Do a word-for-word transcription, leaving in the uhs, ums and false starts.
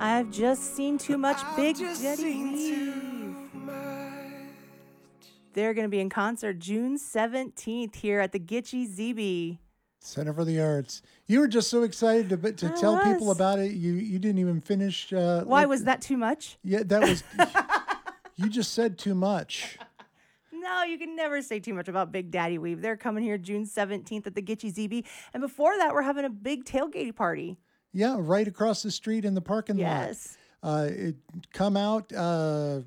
I've just seen too much Big just Daddy seen Weave. They're going to be in concert June seventeenth here at the Gitchy Z B. Center for the Arts. You were just so excited to to I tell people was. about it. You you didn't even finish. Uh, Why like- was that too much? Yeah, that was. You just said too much. No, you can never say too much about Big Daddy Weave. They're coming here June seventeenth at the Gitchy Z B. And before that, we're having a big tailgate party. Yeah, right across the street in the parking Yes. lot. Uh, it come out. Uh,